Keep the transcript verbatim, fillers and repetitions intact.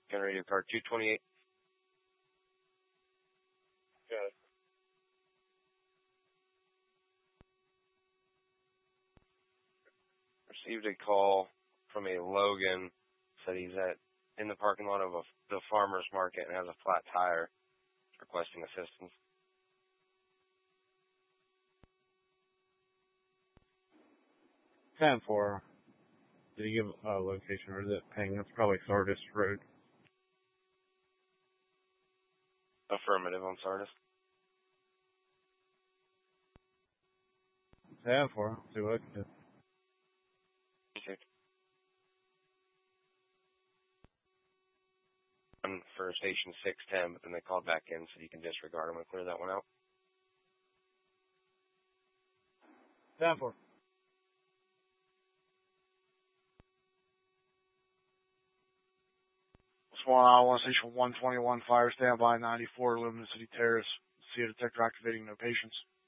Gun radio card two twenty-eight. Got it. Received a call from a Logan. Said he's at in the parking lot of a, the farmer's market and has a flat tire. Requesting assistance. ten four. Did you give a location or is it paying? That's probably Sardis Road. Affirmative on Sardis. ten four. See what I can do. Okay. One for station six ten, but then they called back in, so you can disregard them and clear that one out. ten four. Swan Iowa Station one twenty-one, fire standby ninety-four, Lumen City Terrace. See a detector activating, no patients.